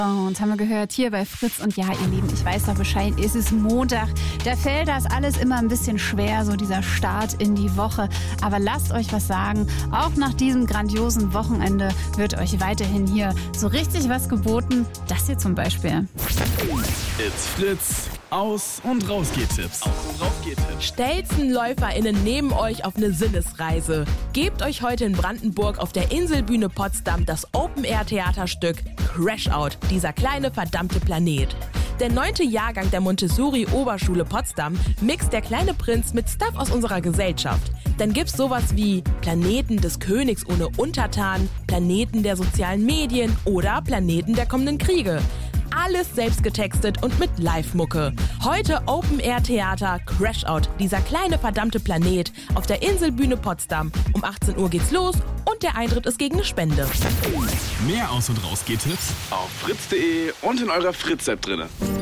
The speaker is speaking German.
Und haben wir gehört hier bei Fritz. Und ja, ihr Lieben, ich weiß doch Bescheid, es ist Montag. Da fällt das alles immer ein bisschen schwer, so dieser Start in die Woche. Aber lasst euch was sagen, auch nach diesem grandiosen Wochenende wird euch weiterhin hier so richtig was geboten. Das hier zum Beispiel. It's Fritz. Aus- und Rausgehtipps. StelzenläuferInnen nehmen euch auf eine Sinnesreise. Gebt euch heute in Brandenburg auf der Inselbühne Potsdam das Open-Air-Theaterstück Crash Out, dieser kleine verdammte Planet. Der 9. Jahrgang der Montessori-Oberschule Potsdam mixt Der kleine Prinz mit Stuff aus unserer Gesellschaft. Dann gibt's sowas wie Planeten des Königs ohne Untertan, Planeten der sozialen Medien oder Planeten der kommenden Kriege. Alles selbst getextet und mit Live-Mucke. Heute Open-Air-Theater Crash Out, dieser kleine verdammte Planet auf der Inselbühne Potsdam. Um 18 Uhr geht's los und der Eintritt ist gegen eine Spende. Mehr Aus- und Rausgehtipps auf fritz.de und in eurer Fritz-App drinne.